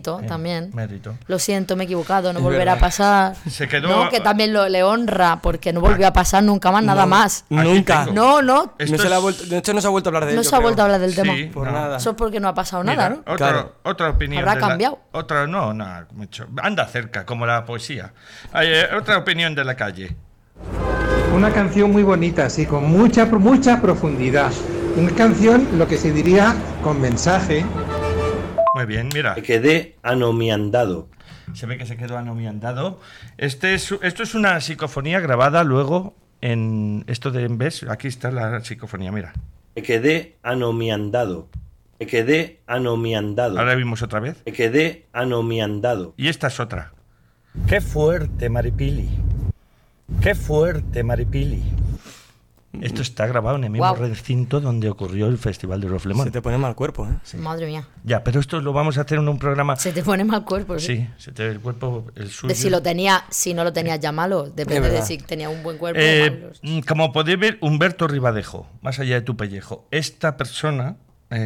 mérito también. Mérito. Lo siento, me he equivocado, no Es volverá verdad. a pasar. Se quedó... No, que también le honra, porque no volvió a pasar nunca más, nada más. Nunca. tengo. No. Esto No se le ha es- vuelto, de hecho, no se ha vuelto a hablar de ello. No se ha vuelto a hablar del tema. Sí, Por no. nada. Eso es porque no ha pasado Mira, nada, ¿no? Claro. Otra opinión. Habrá de la- cambiado. Otra, no, nada, mucho. Anda cerca, como la poesía. Otra opinión de la calle. Una canción muy bonita, sí, con mucha profundidad. Una canción, lo que se diría, con mensaje. Muy bien, mira. Me quedé anomiandado. Se ve que se quedó anomiandado. Esto es una psicofonía grabada luego en esto de ¿ves? Aquí está la psicofonía, mira. Me quedé anomiandado. Me quedé anomiandado. Ahora vimos otra vez. Me quedé anomiandado. Y esta es otra. Qué fuerte, Maripili. Qué fuerte, Maripili. Esto está grabado en el mismo Guau. recinto donde ocurrió el Festival de Roflemón. Se te pone mal cuerpo, ¿eh? Madre mía. Ya, pero esto lo vamos a hacer en un programa. Se te pone mal cuerpo. Sí, se te ve el cuerpo, el suyo. De si no lo tenías ya malo. Depende Es de verdad. si tenía un buen cuerpo o malo. Como podéis ver, Humberto Ribadejo, más allá de tu pellejo. Esta persona,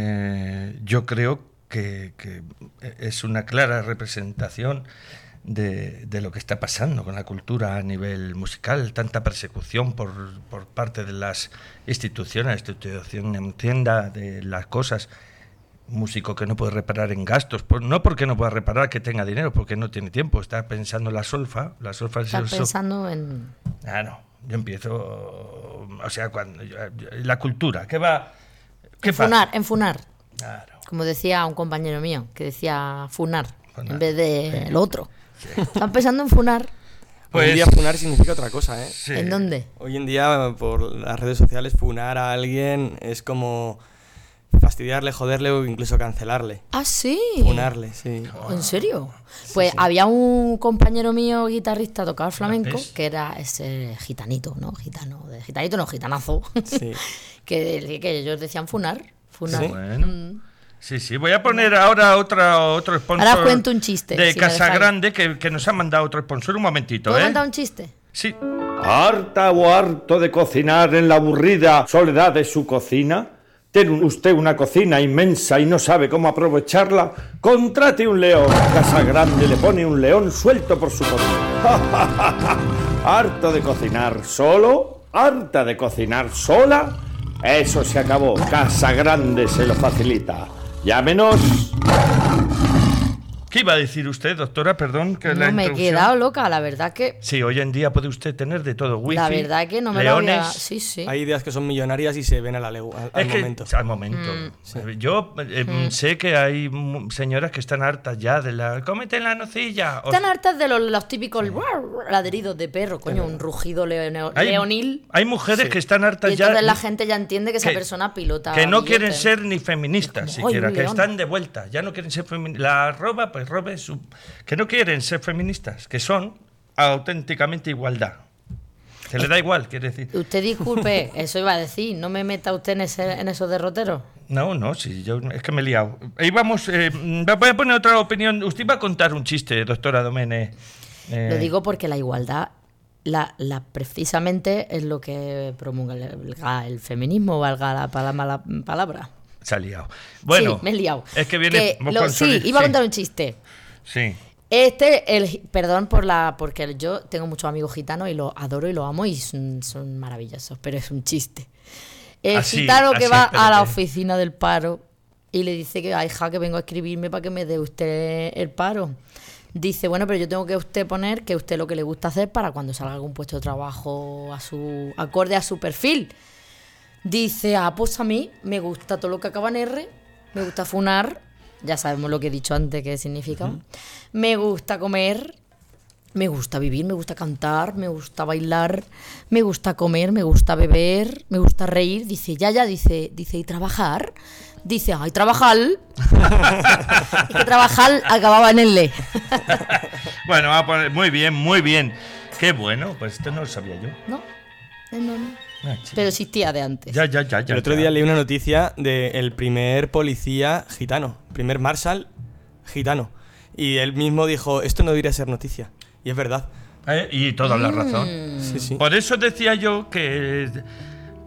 yo creo que es una clara representación de lo que está pasando con la cultura a nivel musical, tanta persecución por parte de las instituciones, la institución entienda de las cosas, músico que no puede reparar en gastos, no porque no pueda reparar que tenga dinero, porque no tiene tiempo, está pensando en la solfa es Estás el pensando en... no, yo empiezo, o sea, cuando la cultura, ¿qué va? ¿Qué En funar. Claro. Como decía un compañero mío, que decía funar, Funar. en vez de lo otro. Están pensando en funar. Hoy en día funar significa otra cosa, ¿eh? Sí. ¿En dónde? Hoy en día, por las redes sociales, funar a alguien es como fastidiarle, joderle o incluso cancelarle. Ah, sí. Funarle, sí. ¿En serio? Pues había un compañero mío guitarrista, tocaba el flamenco, ¿Ves? que era ese gitanito, ¿no? Gitanito no, gitanazo. Sí. que ellos decían funar. Funar. ¿Sí? Bueno. Sí, voy a poner ahora otro sponsor. Ahora cuento un chiste, de si me Casagrande que nos ha mandado otro sponsor. Un momentito, ¿Puedo contar un chiste? Sí. ¿Harta o harto de cocinar en la aburrida soledad de su cocina? ¿Tiene usted una cocina inmensa y no sabe cómo aprovecharla? Contrate un león. Casagrande le pone un león suelto por su cocina. ¿Harto de cocinar solo? ¿Harta de cocinar sola? Eso se acabó. Casagrande se lo facilita. Llámenos. ¿Qué iba a decir usted, doctora? Perdón, que la No me he introducción. quedado loca, la verdad que... Sí, hoy en día puede usted tener de todo. Wifi, La verdad que no me leones. lo había... Sí. Hay ideas que son millonarias y se ven a la legua, al Es que, momento. al momento. Yo sé que hay señoras que están hartas ya de la... ¡Cómete la nocilla! Están hartas de los típicos ladridos de perro, coño, un rugido leonil. Hay mujeres que están hartas Y ya... entonces la gente ya entiende que esa que- persona pilota. Que no billetes. quieren ser ni feministas Como, ¡ay, siquiera, un que león! están de vuelta. Ya no quieren ser feministas. La roba, pues robe su... Que no quieren ser feministas, que son auténticamente igualdad. Que le da igual, quiere decir. Usted disculpe, eso iba a decir, no me meta usted en esos derroteros. No, sí, yo es que me he liado. Voy a poner otra opinión. Usted iba a contar un chiste, doctora Domene. Lo digo porque la igualdad, precisamente es lo que promulga el feminismo, valga la palabra. Se ha liado. Bueno, Sí, me he liado. Es que viene... Sí, iba a contar un chiste. Sí. Perdón porque yo tengo muchos amigos gitanos y los adoro y los amo y son maravillosos, pero es un chiste. El gitano que va a la oficina del paro y le dice que, hija, que vengo a escribirme para que me dé usted el paro. Dice, bueno, pero yo tengo que usted poner que usted lo que le gusta hacer para cuando salga algún puesto de trabajo acorde a su perfil. Dice, pues a mí me gusta todo lo que acaba en R, me gusta funar, ya sabemos lo que he dicho antes que significa. Me gusta comer, me gusta vivir, me gusta cantar, me gusta bailar, me gusta comer, me gusta beber, me gusta reír. Dice, dice, ¿y trabajar? Dice, ¡ay, trabajar! Es que trabajar acababa en el le. Bueno, va a poner... Muy bien. Qué bueno, pues esto no lo sabía yo. No. Ah, chico. Pero existía de antes. Ya. El otro día leí una noticia del primer policía gitano, primer marshal gitano. Y él mismo dijo, esto no debería ser noticia. Y es verdad. Y toda la razón. Sí. Por eso decía yo que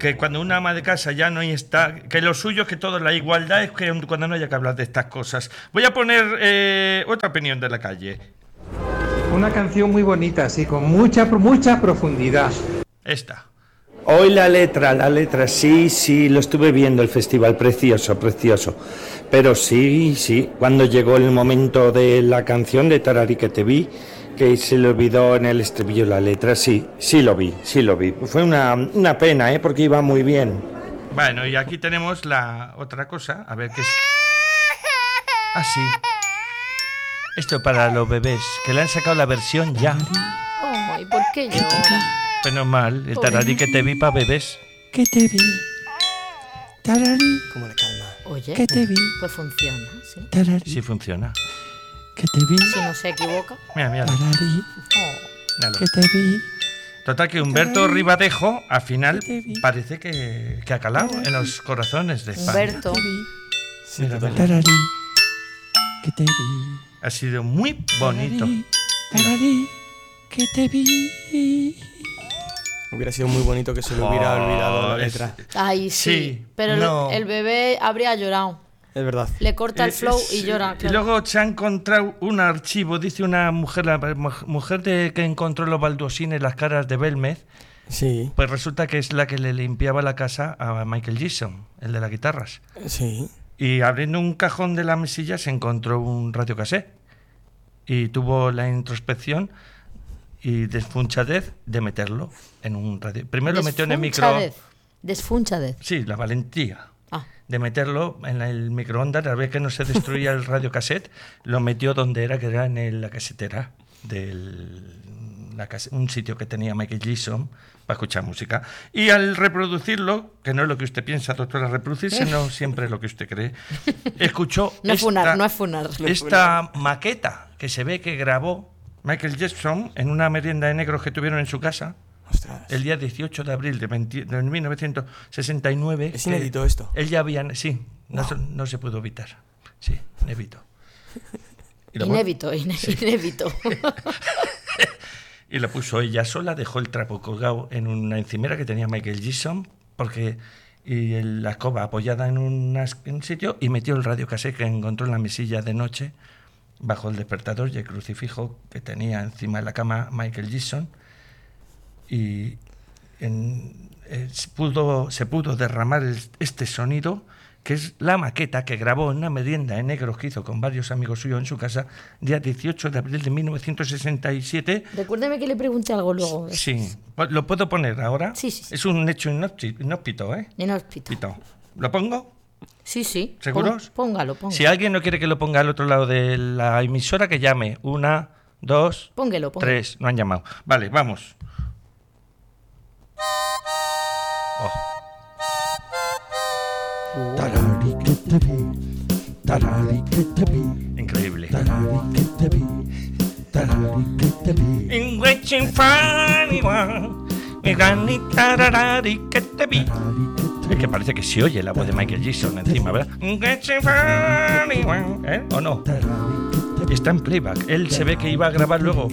que cuando una ama de casa ya no está, que lo suyo es que todo, la igualdad es que cuando no haya que hablar de estas cosas. Voy a poner otra opinión de la calle. Una canción muy bonita, sí, con mucha profundidad. Esta. Hoy la letra, sí, lo estuve viendo el festival, precioso. Pero sí, cuando llegó el momento de la canción de Tarari que te vi, que se le olvidó en el estribillo la letra, sí lo vi. Fue una pena, porque iba muy bien. Bueno, y aquí tenemos la otra cosa, a ver qué es. Ah, sí. Esto para los bebés, que le han sacado la versión ya. Ay, ¿por qué llora? Menos mal, el Tarari que te vi para bebés. Que te vi, Tarari. ¿Cómo le calma? Oye, Que te vi, pues funciona, ¿sí? Tarari. Sí funciona. Que te vi, Si no se equivoca. Mira. Tarari. Míralo. Que te vi. Total, que Humberto Ribadejo, al final, Que te vi. parece que ha calado en los corazones de España. Humberto. Que te vi, Sí, Mira, total. Tarari. Que te vi. Ha sido muy bonito. Tarari. Que te vi. Hubiera sido muy bonito que se le hubiera olvidado la letra. Ay, sí. Sí, Pero no. el bebé habría llorado. Es verdad. Le corta el flow y Sí. llora. Y Claro. luego se ha encontrado un archivo, dice una mujer, la mujer que encontró los baldosines, las caras de Belmez, Sí, pues resulta que es la que le limpiaba la casa a Michael Jackson, el de las guitarras. sí. Y abriendo un cajón de la mesilla se encontró un radiocassette y tuvo la introspección y desfunchadez de meterlo en un radio. Primero lo metió en el micro. Desfunchadez. Sí, la valentía Ah. de meterlo en el microondas, a ver que no se destruía el radiocassette, lo metió donde era, que era en la casetera un sitio que tenía Michael Jackson para escuchar música. Y al reproducirlo, que no es lo que usted piensa, doctora, reproducirse no siempre es lo que usted cree, escuchó No es funar. esta maqueta que se ve que grabó Michael Jackson en una merienda de negros que tuvieron en su casa Ostras. el día 18 de abril de 1969. Es inédito esto. Él ya había... Sí, no se pudo evitar. Sí, inédito. Y lo Inédito. Y lo puso ella sola, dejó el trapo colgado en una encimera que tenía Michael Jackson, la escoba apoyada en un sitio, y metió el radiocassette que encontró en la mesilla de noche, bajo el despertador y el crucifijo que tenía encima de la cama Michael Jackson, y se pudo derramar este sonido, que es la maqueta que grabó en una merienda en negros que hizo con varios amigos suyos en su casa, día 18 de abril de 1967. Recuérdeme que le pregunté algo luego. Sí, ¿lo puedo poner ahora? Sí. Es un hecho inhóspito, ¿eh? Inhóspito. ¿Lo pongo? Sí. ¿Seguros? Póngalo. Si alguien no quiere que lo ponga al otro lado de la emisora, que llame. 1, 2, Póngelo. 3. No han llamado. Vale, vamos. Oh. Tarari que te vi, tarari que te vi, Increíble. tarari que te vi, tarari que te vi. In waiting for anyone, mi granny tararari que te vi. Es que parece que se oye la voz de Michael Jackson encima, ¿verdad? In waiting for anyone, ¿eh? ¿O no? Y está en playback. Él se ve que iba a grabar luego.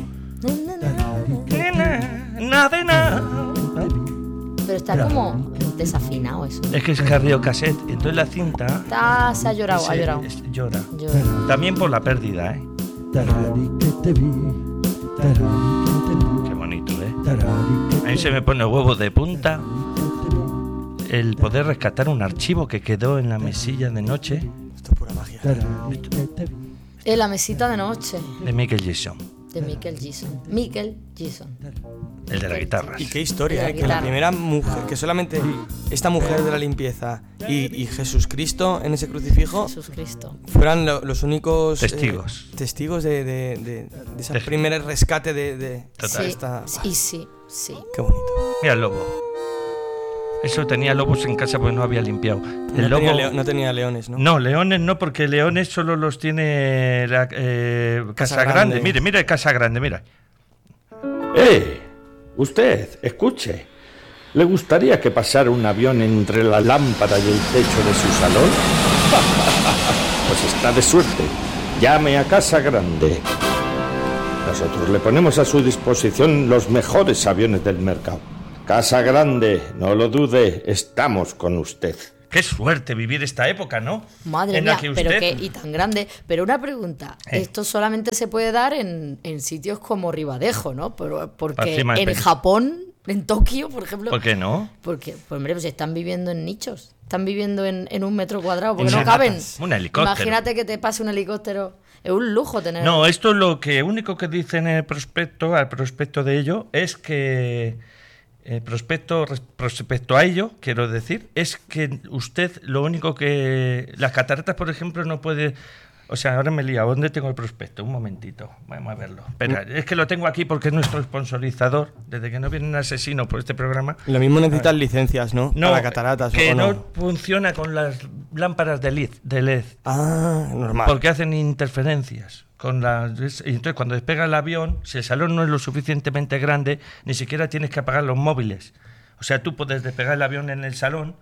Nada. Pero está como desafinado eso. Es que es carriocassette. Entonces la cinta Se ha llorado, llora. Llora. También por la pérdida, ¿eh? Tarari que te vi, tarari que te vi, Qué bonito, ¿eh? tarari que A mí se me pone huevo de punta el poder rescatar un archivo que quedó en la mesilla de noche Esto es pura magia. tarari que te vi. En la mesita de noche de Michael Jackson, de Michael Jackson. el de las guitarras. Y qué historia, La que la guitarra. primera mujer, que solamente esta mujer de la limpieza y Jesucristo en ese crucifijo Jesucristo. fueran los únicos Testigos. de ese primer rescate de Total. esta... Sí. Qué bonito. Mira el lobo. Eso tenía lobos en casa porque no había limpiado. El No, lobo... no tenía leones, ¿no? No, leones no, porque leones solo los tiene Casa Grande. Mire, Casa Grande, mira. Usted, escuche. ¿Le gustaría que pasara un avión entre la lámpara y el techo de su salón? Pues está de suerte. Llame a Casa Grande. Nosotros le ponemos a su disposición los mejores aviones del mercado. Casa Grande, no lo dude, estamos con usted. Qué suerte vivir esta época, ¿no? Madre mía, pero qué, y tan grande. Pero una pregunta, esto solamente se puede dar en sitios como Ribadejo, ¿no? Porque en Japón, en Tokio, por ejemplo... ¿Por qué no? Porque, pues hombre, pues están viviendo en nichos, están viviendo en un metro cuadrado, porque no caben. Un helicóptero. Imagínate que te pase un helicóptero, es un lujo tener... No, esto lo único que dice en el prospecto, al prospecto de ello, es que... Prospecto a ello, quiero decir, es que usted lo único que... Las cataratas, por ejemplo, no puede... O sea, ahora me he liado. ¿Dónde tengo el prospecto? Un momentito. Vamos a verlo. Espera, es que lo tengo aquí porque es nuestro sponsorizador. Desde que no viene un asesino por este programa... Lo mismo necesitan licencias, ¿no? No, para cataratas. Que no funciona con las lámparas de LED. Ah, normal. Porque hacen interferencias. Y entonces cuando despega el avión, si el salón no es lo suficientemente grande, ni siquiera tienes que apagar los móviles. O sea, tú puedes despegar el avión en el salón,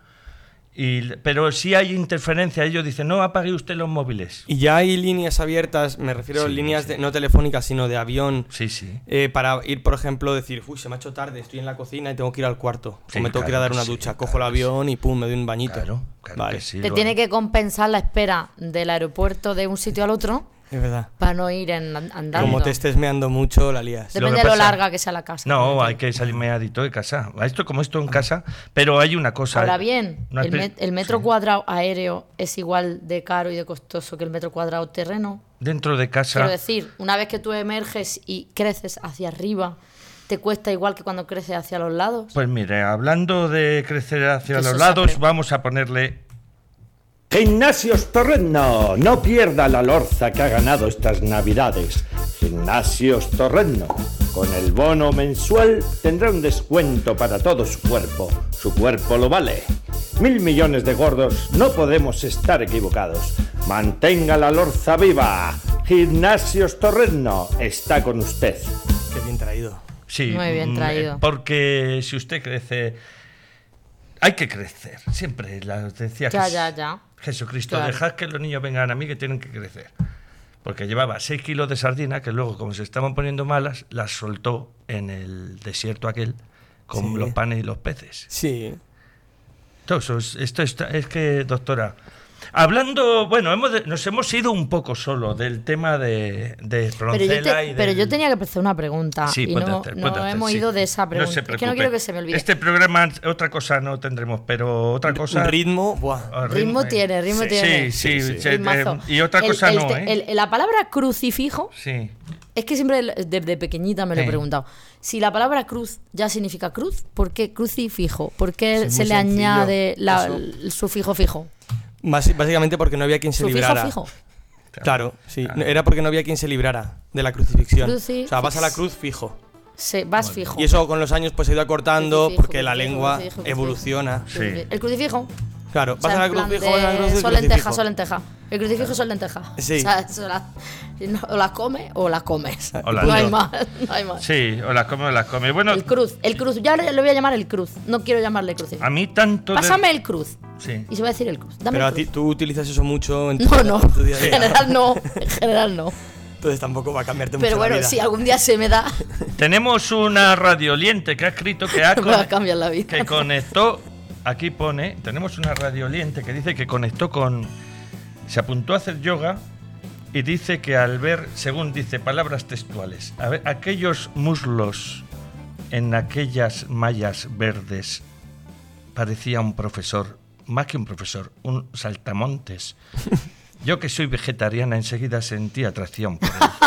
pero si hay interferencia, ellos dicen, no apague usted los móviles. Y ya hay líneas abiertas, me refiero a líneas no telefónicas, sino de avión. Sí, sí. Para ir, por ejemplo, decir, uy, se me ha hecho tarde, estoy en la cocina y tengo que ir al cuarto. O me tengo que ir a dar una ducha. Cojo el avión y pum, me doy un bañito. Claro vale. que sí. Te tiene que compensar la espera del aeropuerto de un sitio al otro. Es verdad. Para no ir andando. Como te estés meando mucho, la lías. Depende de lo larga que sea la casa. No, hay que salir meadito de casa. Esto en casa, pero hay una cosa. Ahora bien, el metro cuadrado aéreo es igual de caro y de costoso que el metro cuadrado terreno. Dentro de casa. Quiero decir, una vez que tú emerges y creces hacia arriba, ¿te cuesta igual que cuando creces hacia los lados? Pues mire, hablando de crecer hacia los lados, vamos a ponerle... Gimnasios Torreno, no pierda la lorza que ha ganado estas navidades. Gimnasios Torreno, con el bono mensual tendrá un descuento para todo su cuerpo lo vale. 1.000 millones de gordos, no podemos estar equivocados. Mantenga la lorza viva. Gimnasios Torreno está con usted. Qué bien traído. Sí, muy bien traído. Porque si usted crece, hay que crecer. Siempre lo decía ya. Jesucristo, claro. Dejad que los niños vengan a mí, que tienen que crecer. Porque llevaba 6 kilos de sardina, que luego, como se estaban poniendo malas, las soltó en el desierto aquel, con los panes y los peces. Sí. Esto es que, doctora... Hablando, bueno, nos hemos ido un poco solo del tema de Roncela pero yo tenía que hacer una pregunta y no hemos ido de esa pregunta. No se es que no quiero que se me olvide. Este programa, otra cosa no tendremos, pero otra cosa... Un ritmo, buah. Ritmo tiene. Sí. Y otra cosa no, la palabra crucifijo, sí. Es que siempre desde pequeñita me lo he preguntado. Si la palabra cruz ya significa cruz, ¿por qué crucifijo? ¿Por qué se le añade el sufijo fijo? Básicamente porque no había quien se librara. ¿Fijo? Claro, sí. Era porque no había quien se librara de la crucifixión. O sea, vas a la cruz fijo. Sí, vas fijo. Y eso con los años pues se ha ido acortando porque la lengua evoluciona. Sí. El crucifijo. Claro, vas a la cruz fijo, a la cruz sol lenteja. El crucifijo son lentejas. Sí. O las comes o las comes. No hay más. Sí, o las comes. Bueno, el cruz. Yo le voy a llamar el cruz. No quiero llamarle crucifijo. A mí tanto... Pásame el cruz. Sí. Y se va a decir el cruz. Dame pero el cruz. Tú utilizas eso mucho en tu día a día. En general no. Entonces tampoco va a cambiarte mucho la vida. Pero bueno, si algún día se me da... Tenemos una radioliente que ha escrito que me va a cambiar la vida. Que conectó... Aquí pone, tenemos una radioliente que dice que conectó se apuntó a hacer yoga y dice que al ver, según dice, palabras textuales, a ver, aquellos muslos en aquellas mallas verdes, parecía un profesor, más que un profesor, un saltamontes. Yo que soy vegetariana enseguida sentí atracción por él.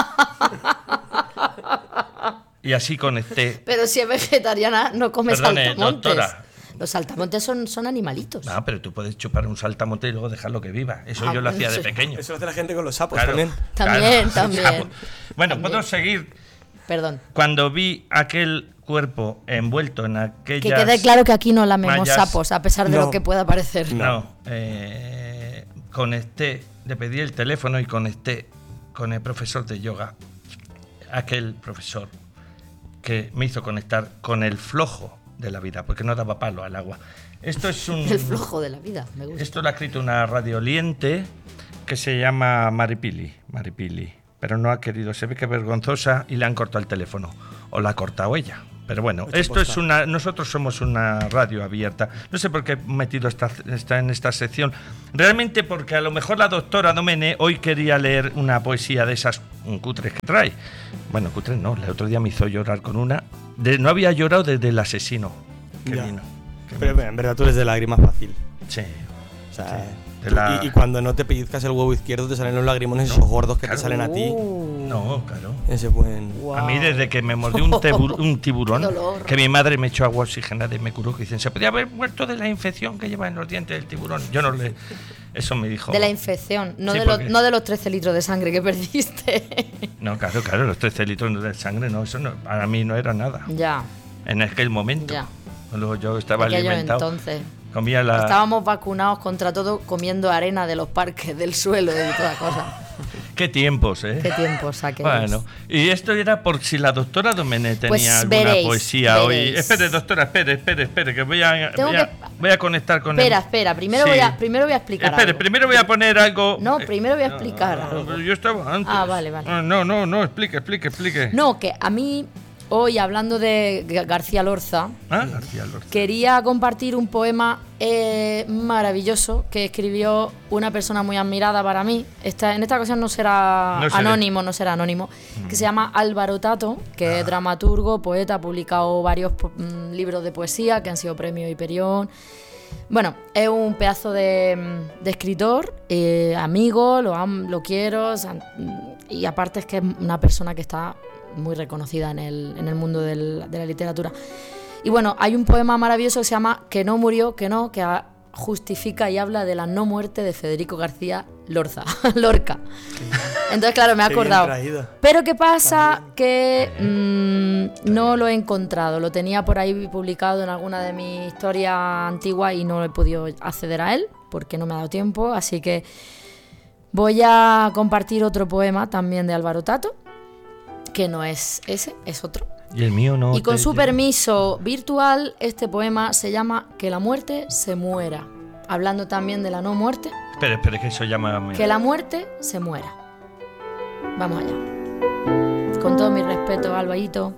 Y así conecté. Pero si es vegetariana no come saltamontes. Doctora. Los saltamontes son animalitos. No, pero tú puedes chupar un saltamonte y luego dejarlo que viva. Eso yo lo hacía de pequeño. Eso lo hace la gente con los sapos, claro, también. Bueno, puedo seguir. Perdón. Cuando vi aquel cuerpo envuelto en aquellas... Que quede claro que aquí no lamemos sapos, a pesar de lo que pueda parecer. No. Conecté, le pedí el teléfono y conecté con el profesor de yoga. Aquel profesor que me hizo conectar con el flojo de la vida, porque no daba palo al agua. Esto es el flojo de la vida, me gusta. Esto lo ha escrito una radioliente que se llama Maripili, pero no ha querido, se ve que es vergonzosa y le han cortado el teléfono, o la ha cortado ella, Pero bueno, nosotros somos una radio abierta. No sé por qué he metido está en esta sección. Realmente porque a lo mejor la doctora Domene hoy quería leer una poesía de esas cutres que trae. Bueno, cutres no, el otro día me hizo llorar con una. No había llorado desde El asesino que vino. Pero en verdad tú eres de lágrimas fácil. Sí. O sea, y cuando no te pellizcas el huevo izquierdo te salen los lagrimones esos gordos que te salen a ti. No, claro. Ese buen... Wow. A mí desde que me mordió un tiburón, que mi madre me echó agua oxigenada y me curó, que dicen, se podía haber muerto de la infección que lleva en los dientes del tiburón. Yo no le... Eso me dijo... De la infección, no de los 13 litros de sangre que perdiste. No, claro, los 13 litros de sangre, no, eso no, para mí no era nada. Ya. En aquel momento. Ya. Luego yo estaba alimentado. Entonces... Estábamos vacunados contra todo comiendo arena de los parques, del suelo y toda cosa. Qué tiempos, ¿eh? Qué tiempos aquellos. Bueno, y esto era por si la doctora Domene tenía alguna poesía hoy. Espere, doctora, espere, que voy a conectar con él. Espera, primero voy a explicar algo. Primero voy a poner algo. No, primero voy a explicar algo. Yo estaba antes. Vale. No, explique. No, que a mí... Hoy, hablando de García Lorza, quería compartir un poema maravilloso que escribió una persona muy admirada para mí. En esta ocasión no será anónimo, que se llama Álvaro Tato, que es dramaturgo, poeta, ha publicado varios libros de poesía que han sido premio Hiperión. Bueno, es un pedazo de escritor, amigo, lo quiero, y aparte es que es una persona que está muy reconocida en el mundo de la literatura. Y bueno, hay un poema maravilloso que se llama Que no murió, que justifica y habla de la no muerte de Federico García Lorca. Entonces, claro, me he acordado. Pero ¿qué pasa? Que no lo he encontrado. Lo tenía por ahí publicado en alguna de mis historias antiguas y no he podido acceder a él porque no me ha dado tiempo. Así que voy a compartir otro poema también de Álvaro Tato, que no es ese, es otro. Y el mío no. Y con su permiso virtual, este poema se llama Que la muerte se muera. Hablando también de la no muerte. Espera, que eso llama... Que la muerte se muera. Vamos allá. Con todo mi respeto, Alvarito.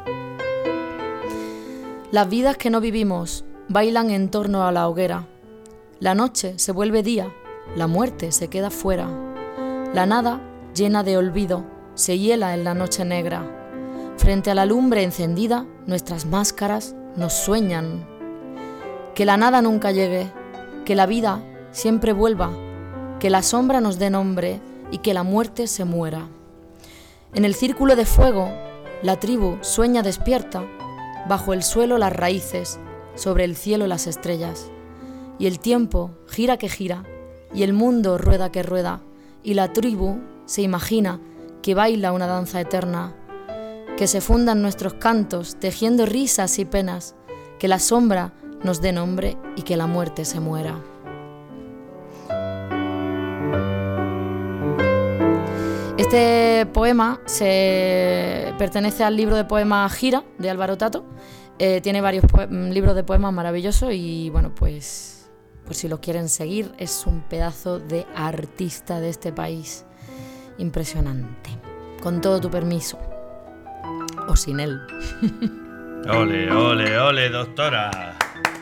Las vidas que no vivimos bailan en torno a la hoguera. La noche se vuelve día, la muerte se queda fuera. La nada, llena de olvido, se hiela en la noche negra. Frente a la lumbre encendida, nuestras máscaras nos sueñan. Que la nada nunca llegue, que la vida siempre vuelva, que la sombra nos dé nombre y que la muerte se muera. En el círculo de fuego, la tribu sueña despierta, bajo el suelo las raíces, sobre el cielo las estrellas. Y el tiempo gira que gira, y el mundo rueda que rueda, y la tribu se imagina que baila una danza eterna, que se fundan nuestros cantos tejiendo risas y penas, que la sombra nos dé nombre y que la muerte se muera. Este poema pertenece al libro de poemas Gira de Álvaro Tato. Tiene varios libros de poemas maravillosos y bueno, pues por si lo quieren seguir, es un pedazo de artista de este país. Impresionante. Con todo tu permiso. O sin él. Ole, doctora.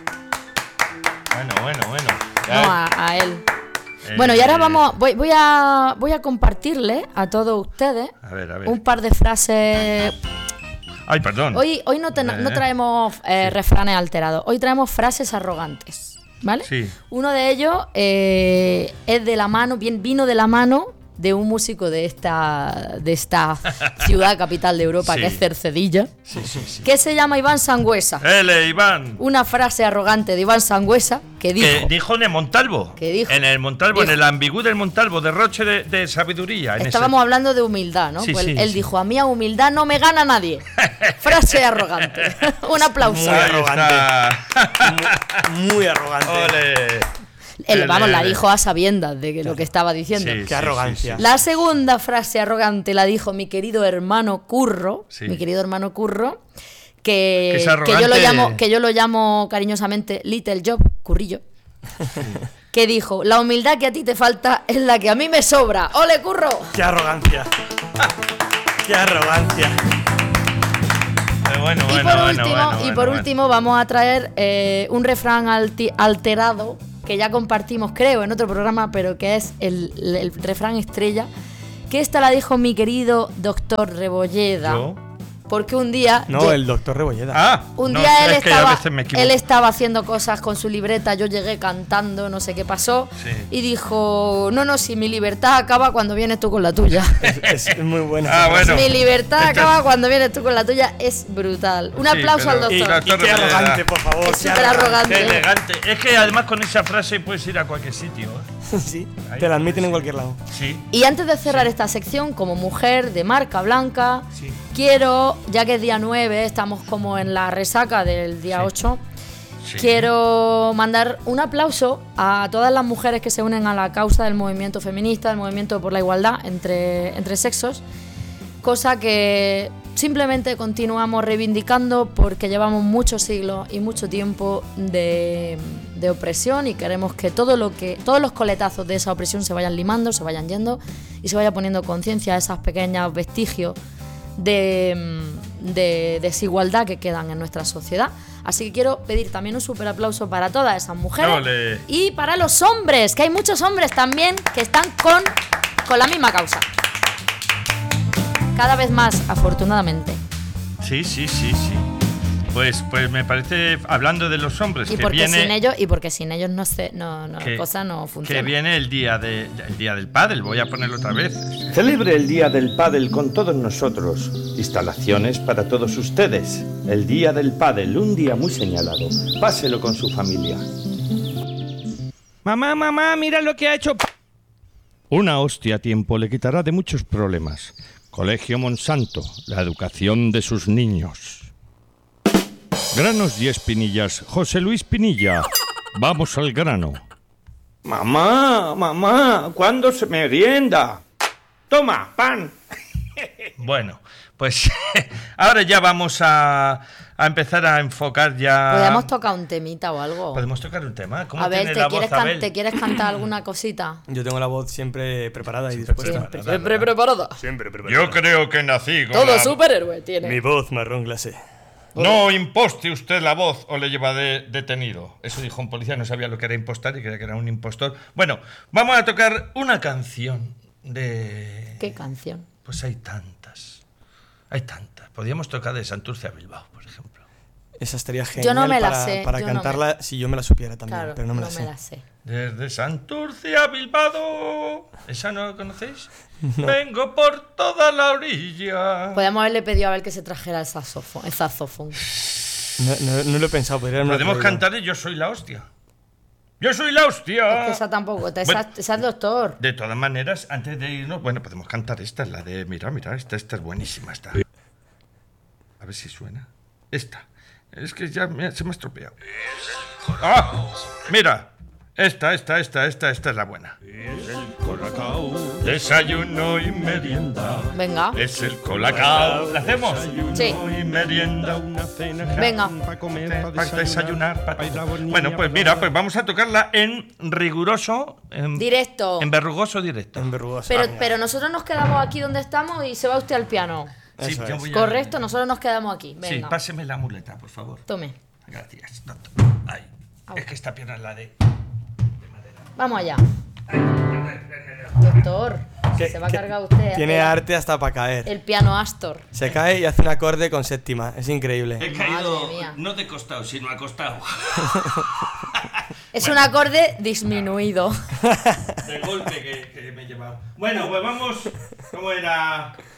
Bueno. No, a él. Bueno, y ahora voy a compartirle a todos ustedes a ver. un par de frases. Ay, perdón. Hoy no traemos refranes alterados. Hoy traemos frases arrogantes, ¿vale? Sí. Uno de ellos es de la mano, vino de la mano de un músico de esta ciudad capital de Europa, sí, que es Cercedilla, sí. que se llama Iván Sangüesa. Iván! Una frase arrogante de Iván Sangüesa que dijo... Que dijo en el Montalvo. En el Montalvo, en el ambigú del Montalvo, derroche de sabiduría. Estábamos hablando de humildad, ¿no? Sí, pues sí, él dijo, a mí a humildad no me gana nadie. Frase arrogante. Un aplauso. Muy arrogante. Muy arrogante. ¡Ole! La dijo a sabiendas de que lo que estaba diciendo. Qué arrogancia. La segunda frase arrogante la dijo mi querido hermano Curro, que yo lo llamo cariñosamente Little Job, Currillo, que dijo, la humildad que a ti te falta es la que a mí me sobra. ¡Ole, Curro! ¡Qué arrogancia! ¡Qué arrogancia! Y por último vamos a traer un refrán alterado que ya compartimos, creo, en otro programa, pero que es el refrán estrella, que esta la dijo mi querido doctor Rebolleda. ¿Yo? Porque un día... No, el doctor Rebolleda. Un día él estaba haciendo cosas con su libreta, yo llegué cantando, no sé qué pasó, y dijo, no, si mi libertad acaba cuando vienes tú con la tuya. Es muy buena. Mi libertad acaba cuando vienes tú con la tuya, es brutal. Un aplauso al doctor. Y qué arrogante, por favor. Es súper arrogante. Qué elegante. Es que además con esa frase puedes ir a cualquier sitio. Sí, te la admiten en cualquier lado. Sí. Y antes de cerrar esta sección, como mujer de marca blanca, quiero, ya que es día 9, estamos como en la resaca del día 8, quiero mandar un aplauso a todas las mujeres que se unen a la causa del movimiento feminista, del movimiento por la igualdad entre sexos, cosa que simplemente continuamos reivindicando porque llevamos muchos siglos y mucho tiempo de opresión y queremos que todos los coletazos de esa opresión se vayan limando, se vayan yendo y se vaya poniendo conciencia a esos pequeños vestigios de desigualdad que quedan en nuestra sociedad. Así que quiero pedir también un súper aplauso para todas esas mujeres. ¡Ole! Y para los hombres, que hay muchos hombres también que están con la misma causa. Cada vez más, afortunadamente. Sí. Pues me parece, hablando de los hombres, porque sin ellos la cosa no funciona. Que viene el día del pádel, voy a ponerlo otra vez. Celebre el Día del Pádel con todos nosotros. Instalaciones para todos ustedes. El Día del Pádel, un día muy señalado. Páselo con su familia. Mamá, mira lo que ha hecho. Una hostia a tiempo le quitará de muchos problemas. Colegio Monsanto, la educación de sus niños. Granos y espinillas, José Luis Pinilla. Vamos al grano. Mamá, ¿cuándo se merienda? Toma, pan. Bueno, pues ahora ya vamos a empezar a enfocar ya... ¿Podemos tocar un temita o algo? ¿Podemos tocar un tema? ¿Cómo a ver, tiene la voz, Abel? ¿te quieres cantar alguna cosita? Yo tengo la voz siempre preparada y dispuesta. Siempre preparada. Siempre preparada. Yo creo que nací con todo superhéroe tiene. Mi voz marrón glacé. No imposte usted la voz o le lleva detenido. Eso dijo un policía, no sabía lo que era impostar y creía que era un impostor. Bueno, vamos a tocar una canción de... ¿Qué canción? Pues hay tantas. Podríamos tocar de Santurce a Bilbao, por ejemplo. Esa estaría genial. Yo no me la sé. Para cantarla, si yo me la supiera también, claro, pero no me la sé. Desde Santurce a Bilbao. ¿Esa no la conocéis? No. Vengo por toda la orilla. Podríamos haberle pedido a ver que se trajera el saxofón. No lo he pensado. Podemos cantar Yo soy la hostia. ¡Yo soy la hostia! Es que esa tampoco. Esa es doctor. De todas maneras, antes de irnos, bueno, podemos cantar esta, la de... Mira, esta es buenísima, esta. A ver si suena. Esta. Es que ya se me ha estropeado. ¡Ah! Mira. Esta es la buena. Es el colacao, desayuno y merienda. Venga. Es el colacao. ¿La hacemos? Sí. Y merienda, una cena. Venga. Para comer, Para desayunar. Bueno, pues mira, pues vamos a tocarla en riguroso... Directo. En verrugoso directo. Pero nosotros nos quedamos aquí donde estamos y se va usted al piano. Sí, Correcto, nosotros nos quedamos aquí. Venga. Sí, páseme la muleta, por favor. Tome. Gracias, doctor. Ay, es que esta pierna es la de... Vamos allá. Doctor, se va a cargar usted. Tiene arte hasta para caer. El piano Astor. Se cae y hace un acorde con séptima. Es increíble. He caído no de costado, sino acostado. Es un acorde disminuido. De golpe que me he llevado. Bueno, pues vamos. ¿Cómo era?